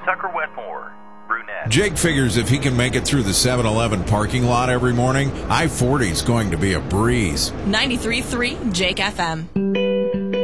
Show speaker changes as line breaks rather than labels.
Tucker Wetmore, brunette.
Jake figures if he can make it through the 7-Eleven parking lot every morning, I-40 is going to be a breeze.
93.3 Jake FM.